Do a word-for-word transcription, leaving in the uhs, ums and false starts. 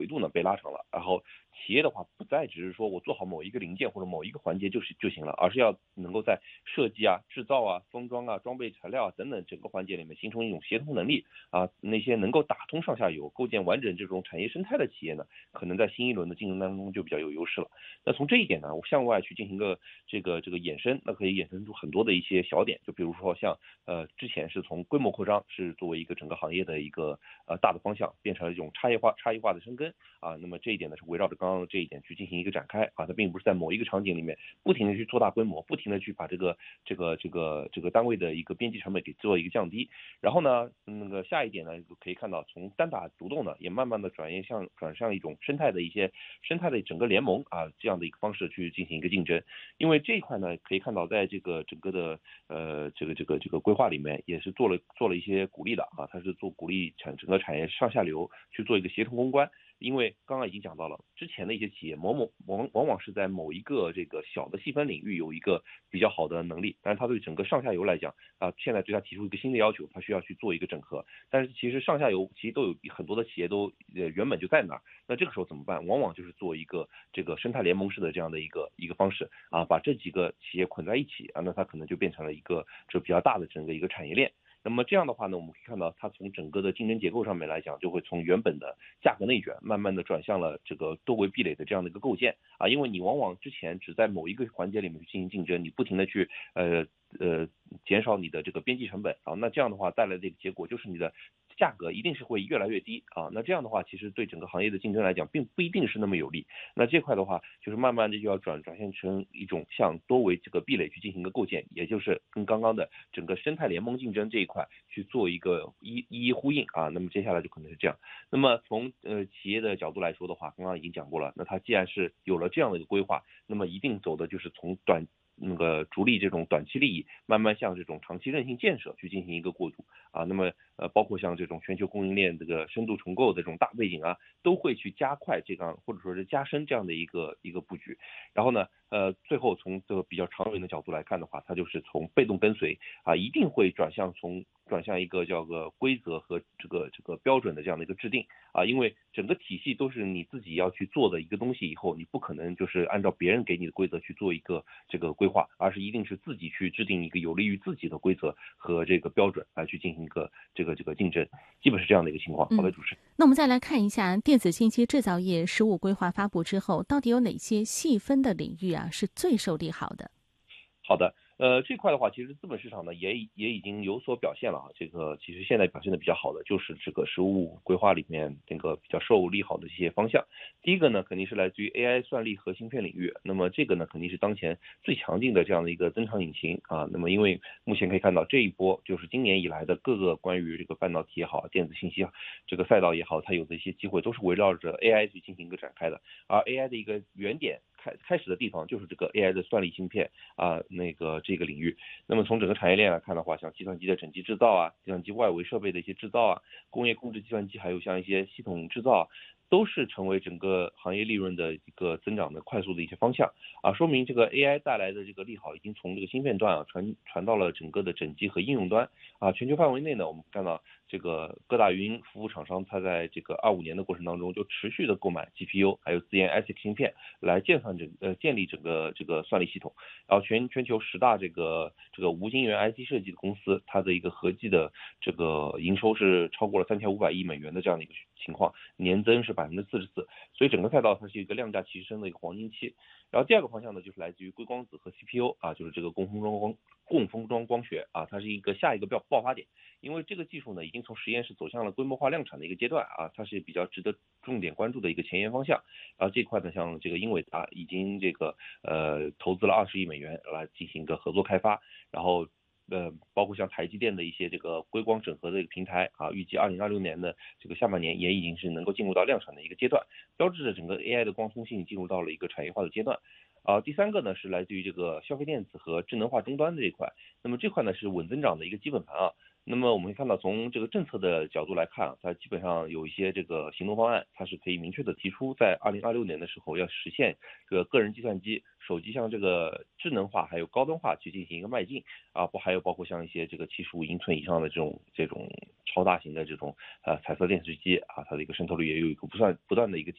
度呢被拉长了，然后企业的话不再只是说我做好某一个零件或者某一个环节就是就行了，而是要能够在设计啊、制造啊、封装啊、装备材料啊等等整个环节里面形成一种协同能力啊。那些能够打通上下游、构建完整这种产业生态的企业呢，可能在新一轮的竞争当中就比较有优势了。那从这一点呢，我向外去进行个这个这个衍生，那可以衍生出很多的一些小点，就比如说像呃之前是从规模扩张是作为一个整个行业的一个呃大的方向，变成了一种差异化差异化的深耕啊。那么这一点呢是围绕着刚刚的这一点去进行一个展开啊，它并不是在某一个场景里面不停的去做大规模，不停的去把这个这个这个这个单位的一个边际成本给做一个降低。然后呢，那个下一点呢可以看到，从单打独斗呢也慢慢的转业向转向一种生态的一些生态的整个联盟啊这样的一个方式去进行一个竞争。因为这一块呢可以看到，在这个整个的呃这个这个这个规划里面也是做了做了一些鼓励的啊，它是做鼓励产整个产业上下游去做一个协同攻关。因为刚刚已经讲到了，之前的一些企业某某往往往是在某一个这个小的细分领域有一个比较好的能力，但是它对整个上下游来讲啊，现在对它提出一个新的要求，它需要去做一个整合。但是其实上下游其实都有很多的企业都呃原本就在那儿，那这个时候怎么办？往往就是做一个这个生态联盟式的这样的一个一个方式啊，把这几个企业捆在一起啊，那它可能就变成了一个这比较大的整个一个产业链。那么这样的话呢，我们可以看到，它从整个的竞争结构上面来讲，就会从原本的价格内卷，慢慢的转向了这个多维壁垒的这样的一个构建啊。因为你往往之前只在某一个环节里面去进行竞争，你不停的去呃呃减少你的这个边际成本啊，那这样的话带来的一个结果就是你的价格一定是会越来越低啊。那这样的话，其实对整个行业的竞争来讲，并不一定是那么有利。那这块的话，就是慢慢的就要转转现成一种向多维这个壁垒去进行一个构建，也就是跟刚刚的整个生态联盟竞争这一块去做一个一一一呼应啊。那么接下来就可能是这样。那么从呃企业的角度来说的话，刚刚已经讲过了，那它既然是有了这样的一个规划，那么一定走的就是从短那个逐利这种短期利益，慢慢向这种长期韧性建设去进行一个过渡啊。那么呃，包括像这种全球供应链这个深度重构的这种大背景啊，都会去加快这个或者说是加深这样的一个一个布局。然后呢，呃，最后从这个比较长远的角度来看的话，它就是从被动跟随啊，一定会转向从转向一个叫个规则和这个这个标准的这样的一个制定啊。因为整个体系都是你自己要去做的一个东西，以后你不可能就是按照别人给你的规则去做一个这个规划，而是一定是自己去制定一个有利于自己的规则和这个标准来去进行一个这个这个竞争，基本是这样的一个情况。好的， 嗯， 主持人。 那我们再来看一下电子信息制造业“十五”规划发布之后，到底有哪些细分的领域啊是最受利好的？ 好的，呃，这块的话，其实资本市场呢也也已经有所表现了啊。这个其实现在表现的比较好的就是这个实物规划里面那个比较受利好的一些方向。第一个呢，肯定是来自于 A I 算力和芯片领域。那么这个呢，肯定是当前最强劲的这样的一个增长引擎啊。那么因为目前可以看到这一波就是今年以来的各个关于这个半导体也好、电子信息这个赛道也好，它有的一些机会都是围绕着 A I 去进行一个展开的。而 A I 的一个原点开开始的地方就是这个 A I 的算力芯片啊，那个这个领域。那么从整个产业链来看的话，像计算机的整机制造啊，计算机外围设备的一些制造啊，工业控制计算机，还有像一些系统制造啊，都是成为整个行业利润的一个增长的快速的一些方向啊。说明这个 A I 带来的这个利好已经从这个芯片端啊传传到了整个的整机和应用端啊。全球范围内呢，我们看到这个各大云服务厂商，它在这个二五年的过程当中就持续的购买 G P U 还有自研 A S I C 芯片来建算整呃建立整个这个算力系统。然后全全球十大这个这个无晶圆 I C 设计的公司，它的一个合计的这个营收是超过了三千五百亿美元的这样的一个情况，年增是百分之四十四。所以整个赛道它是一个量价齐升的一个黄金期。然后第二个方向呢，就是来自于硅光子和 C P U 啊，就是这个共封装光共封装光学啊，它是一个下一个爆爆发点。因为这个技术呢，已经从实验室走向了规模化量产的一个阶段啊，它是比较值得重点关注的一个前沿方向。然后这块呢，像这个英伟达已经这个呃投资了二十亿美元来进行一个合作开发，然后呃包括像台积电的一些这个硅光整合的一个平台啊，预计二零二六年的这个下半年也已经是能够进入到量产的一个阶段，标志着整个 A I 的光通信进入到了一个产业化的阶段。啊，第三个呢是来自于这个消费电子和智能化终端的这一块，那么这块呢是稳增长的一个基本盘啊。那么我们可以看到，从这个政策的角度来看啊，它基本上有一些这个行动方案，它是可以明确的提出，在二零二六年的时候要实现这个个人计算机、手机向这个智能化还有高端化去进行一个迈进啊，不还有包括像一些这个七十五英寸以上的这种这种超大型的这种呃彩色电视机啊，它的一个渗透率也有一个不算不断的一个